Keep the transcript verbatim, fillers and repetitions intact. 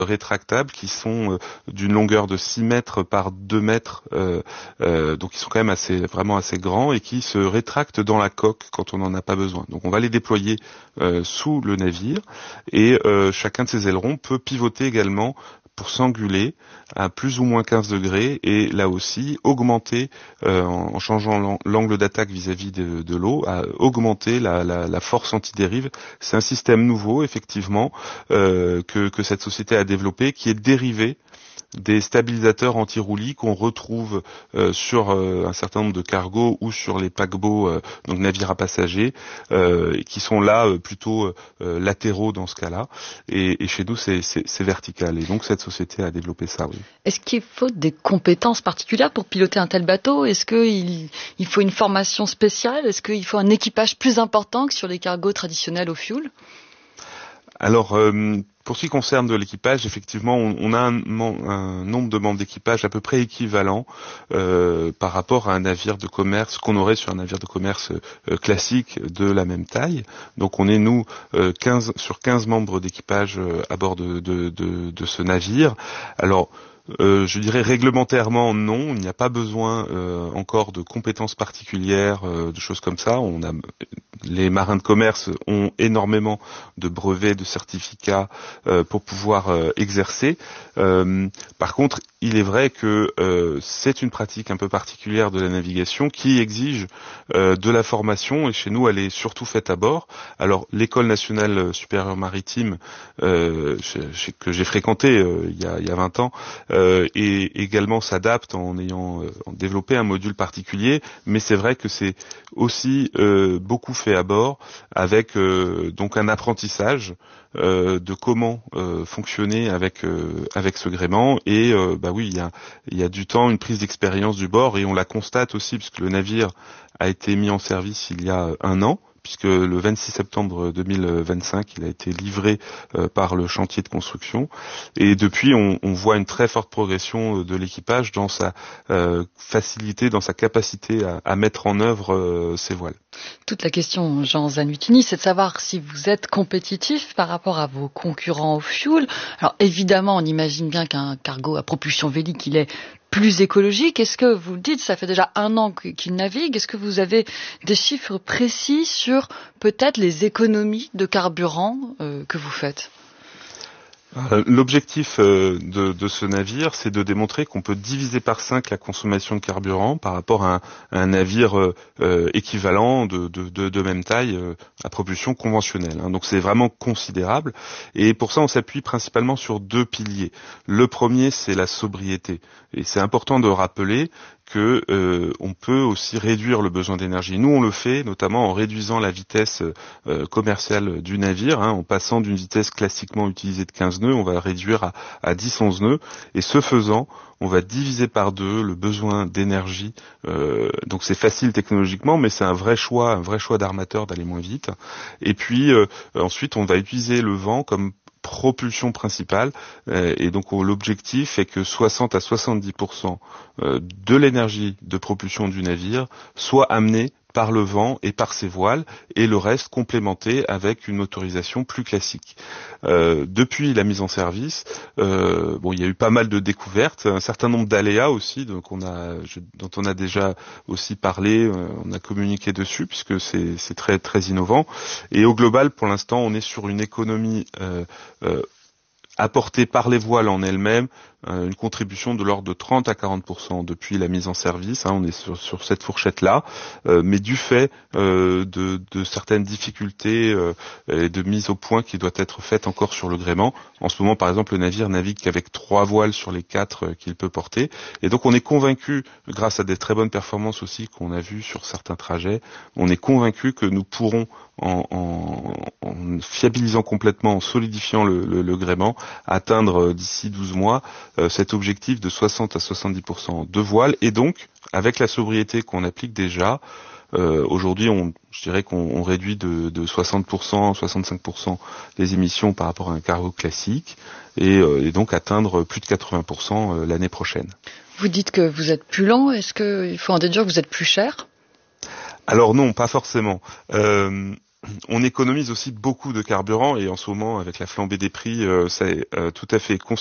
rétractables qui sont euh, d'une longueur de six mètres par deux mètres, euh, euh, donc ils sont quand même assez, vraiment assez grands et qui se rétractent dans la coque quand on n'en a pas besoin. Donc on va les déployer euh, sous le navire et euh, chacun de ces ailerons peut pivoter également pour s'anguler à plus ou moins quinze degrés et là aussi augmenter, euh, en changeant l'angle d'attaque vis-à-vis de, de l'eau, à augmenter la, la, la force anti-dérive. C'est un système nouveau, effectivement, euh, que, que cette société a développé, qui est dérivé des stabilisateurs anti-roulis qu'on retrouve euh, sur euh, un certain nombre de cargos ou sur les paquebots, euh, donc navires à passagers, euh, et qui sont là euh, plutôt euh, latéraux dans ce cas-là. Et, et chez nous, c'est, c'est, c'est vertical. Et donc cette société a développé ça, oui. Est-ce qu'il faut des compétences particulières pour piloter un tel bateau ? Est-ce qu'il il faut une formation spéciale ? Est-ce qu'il faut un équipage plus important que sur les cargos traditionnels au fioul ? Alors, euh, pour ce qui concerne de l'équipage, effectivement, on, on a un, un nombre de membres d'équipage à peu près équivalent euh, par rapport à un navire de commerce qu'on aurait sur un navire de commerce euh, classique de la même taille. Donc, on est, nous, euh, quinze, sur quinze membres d'équipage euh, à bord de, de, de, de ce navire. Alors, Euh, je dirais réglementairement non, il n'y a pas besoin euh, encore de compétences particulières, euh, de choses comme ça. On a, les marins de commerce ont énormément de brevets, de certificats euh, pour pouvoir euh, exercer. Euh, par contre, il est vrai que euh, c'est une pratique un peu particulière de la navigation qui exige euh, de la formation et chez nous elle est surtout faite à bord. Alors l'école nationale supérieure maritime euh, que j'ai fréquentée euh, il y a, il y a vingt ans euh, et également s'adapte en ayant euh, en développé un module particulier, mais c'est vrai que c'est aussi euh, beaucoup fait à bord avec euh, donc un apprentissage euh, de comment euh, fonctionner avec euh, avec ce gréement et euh, bah oui il y a il y a du temps, une prise d'expérience du bord et on la constate aussi puisque le navire a été mis en service il y a un an, puisque le vingt-six septembre deux mille vingt-cinq, il a été livré euh, par le chantier de construction. Et depuis, on, on voit une très forte progression de l'équipage dans sa euh, facilité, dans sa capacité à, à mettre en œuvre euh, ses voiles. Toute la question, Jean Zanutini, c'est de savoir si vous êtes compétitif par rapport à vos concurrents au fioul. Alors évidemment, on imagine bien qu'un cargo à propulsion vélique, il est plus écologique. Est-ce que vous le dites, ça fait déjà un an qu'il navigue, est-ce que vous avez des chiffres précis sur peut-être les économies de carburant euh, que vous faites ? L'objectif de, de ce navire, c'est de démontrer qu'on peut diviser par cinq la consommation de carburant par rapport à un, à un navire euh, équivalent de, de, de, de même taille euh, à propulsion conventionnelle. Hein. Donc c'est vraiment considérable. Et pour ça, on s'appuie principalement sur deux piliers. Le premier, c'est la sobriété. Et c'est important de rappeler que euh, on peut aussi réduire le besoin d'énergie. Nous, on le fait notamment en réduisant la vitesse euh, commerciale du navire, hein, en passant d'une vitesse classiquement utilisée de quinze nœuds, on va réduire à, à dix onze nœuds, et ce faisant, on va diviser par deux le besoin d'énergie. Euh, donc c'est facile technologiquement, mais c'est un vrai choix, un vrai choix d'armateur d'aller moins vite. Et puis euh, ensuite, on va utiliser le vent comme propulsion principale euh, et donc l'objectif est que soixante à soixante-dix pour cent euh, de l'énergie de propulsion du navire soit amenée par le vent et par ses voiles, et le reste complémenté avec une motorisation plus classique. Euh, depuis la mise en service, euh, bon, il y a eu pas mal de découvertes, un certain nombre d'aléas aussi, donc on a, je, dont on a déjà aussi parlé, euh, on a communiqué dessus puisque c'est, c'est très très innovant. Et au global, pour l'instant, on est sur une économie euh, euh, apportée par les voiles en elles-mêmes, euh, une contribution de l'ordre de trente à quarante pour cent depuis la mise en service, hein, on est sur, sur cette fourchette-là, euh, mais du fait euh, de, de certaines difficultés euh, et de mise au point qui doit être faite encore sur le gréement. En ce moment, par exemple, le navire navigue qu'avec trois voiles sur les quatre euh, qu'il peut porter, et donc on est convaincu, grâce à des très bonnes performances aussi qu'on a vues sur certains trajets, on est convaincu que nous pourrons, en, en, en fiabilisant complètement, en solidifiant le, le, le gréement, atteindre euh, d'ici douze mois euh, cet objectif de soixante à soixante-dix pour cent de voiles, et donc avec la sobriété qu'on applique déjà, euh, aujourd'hui on, je dirais qu'on on réduit de, de soixante pour cent, soixante-cinq pour cent les émissions par rapport à un cargo classique, et, euh, et donc atteindre plus de quatre-vingts pour cent euh, l'année prochaine. Vous dites que vous êtes plus lent, est-ce qu'il faut en déduire que vous êtes plus cher ? Alors non, pas forcément. Euh, on économise aussi beaucoup de carburant et en ce moment, avec la flambée des prix, euh, ça est euh, tout à fait